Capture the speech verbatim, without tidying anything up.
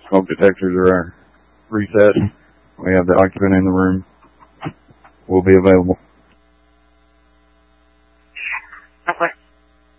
smoke detectors are reset. We have the occupant in the room. Will be available.